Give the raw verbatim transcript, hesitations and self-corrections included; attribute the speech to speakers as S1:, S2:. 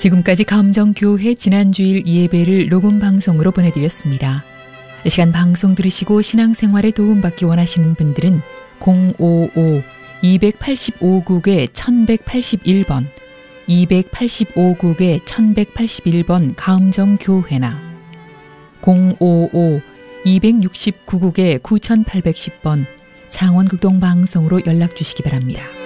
S1: 지금까지 감정교회 지난주일 예배를 녹음 방송으로 보내드렸습니다. 이 시간 방송 들으시고 신앙생활에 도움받기 원하시는 분들은 공오오 이팔오 국에 천백팔십일 번, 이팔오 국에 천백팔십일 번 감정교회나 공오오 이육구 국에 구천팔백십 번 창원극동방송으로 연락 주시기 바랍니다.